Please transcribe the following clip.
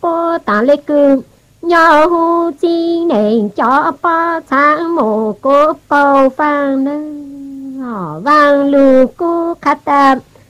bố ta lê cương nhỏ hú chi nền cho bó sáng mồ cô bầu vang nâng vang lù cô khát tạm